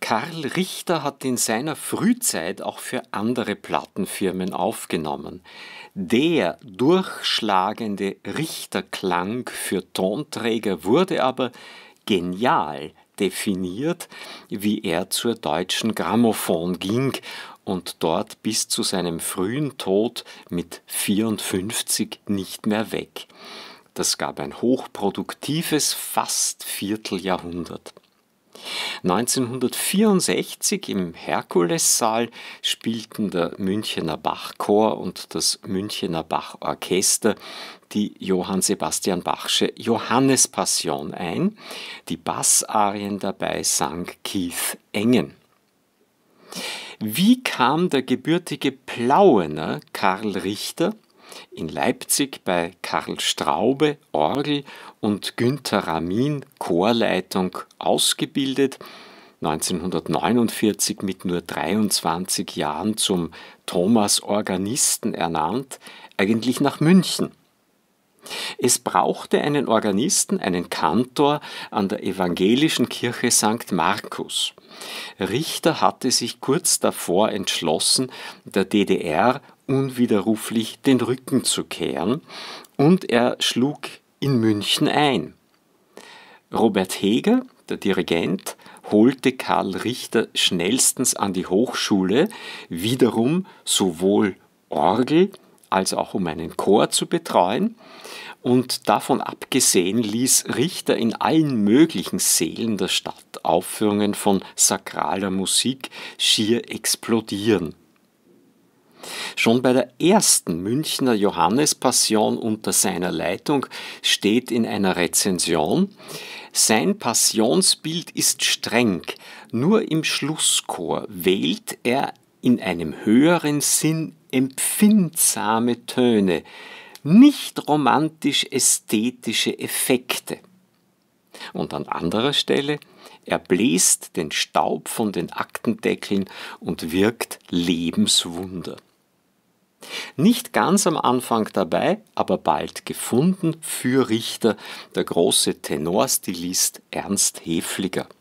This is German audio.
Karl Richter hat in seiner Frühzeit auch für andere Plattenfirmen aufgenommen. Der durchschlagende Richterklang für Tonträger wurde aber genial definiert, wie er zur Deutschen Grammophon ging und dort bis zu seinem frühen Tod mit 54 nicht mehr weg. Das gab ein hochproduktives fast Vierteljahrhundert. 1964 im Herkulessaal spielten der Münchener Bachchor und das Münchener Bachorchester die Johann Sebastian Bachsche Johannespassion ein. Die Bassarien dabei sang Keith Engen. Wie kam der gebürtige Plauener Karl Richter, in Leipzig bei Karl Straube Orgel und Günther Ramin Chorleitung ausgebildet, 1949 mit nur 23 Jahren zum Thomas-Organisten ernannt, eigentlich nach München? Es brauchte einen Organisten, einen Kantor an der evangelischen Kirche St. Markus. Richter hatte sich kurz davor entschlossen, der DDR unwiderruflich den Rücken zu kehren, und er schlug in München ein. Robert Heger, der Dirigent, holte Karl Richter schnellstens an die Hochschule, wiederum sowohl Orgel als auch um einen Chor zu betreuen, und davon abgesehen ließ Richter in allen möglichen Sälen der Stadt Aufführungen von sakraler Musik schier explodieren. Schon bei der ersten Münchner Johannespassion unter seiner Leitung steht in einer Rezension: Sein Passionsbild ist streng, nur im Schlusschor wählt er in einem höheren Sinn empfindsame Töne, nicht romantisch-ästhetische Effekte. Und an anderer Stelle: Er bläst den Staub von den Aktendeckeln und wirkt Lebenswunder. Nicht ganz am Anfang dabei, aber bald gefunden für Richter der große Tenorstilist Ernst Häfliger.